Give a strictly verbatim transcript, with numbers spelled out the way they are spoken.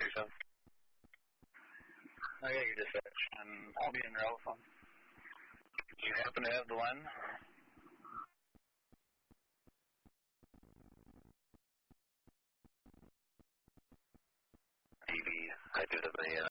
seven. Oh yeah, your dispatch, and I'll be in your phone. Do you happen to have the line? D B, I do have a uh,